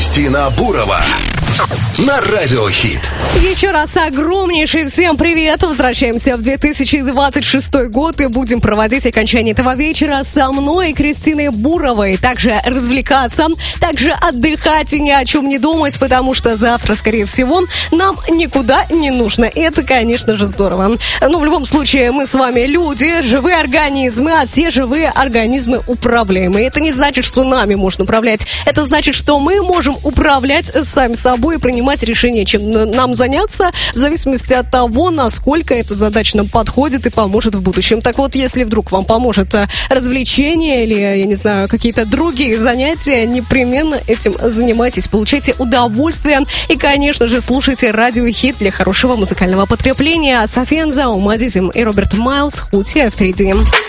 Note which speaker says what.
Speaker 1: Кристина Бурова на Радио Хит.
Speaker 2: Еще раз огромнейший всем привет. Возвращаемся в 2026 год и будем проводить окончание этого вечера со мной, Кристиной Буровой. Также развлекаться, также отдыхать и ни о чем не думать, потому что завтра, скорее всего, нам никуда не нужно. И это, конечно же, здорово. Но в любом случае, мы с вами люди, живые организмы, а все живые организмы управляемые. Это не значит, что нами можно управлять. Это значит, что мы можем управлять сами собой и принимать решение, чем нам заняться, в зависимости от того, насколько эта задача нам подходит и поможет в будущем. Так вот, если вдруг вам поможет развлечение или, я не знаю, какие-то другие занятия, непременно этим занимайтесь, получайте удовольствие и, конечно же, слушайте Радио Хит для хорошего музыкального потребления. София Анзау, Мадизим и Роберт Майлз, Хутия впереди.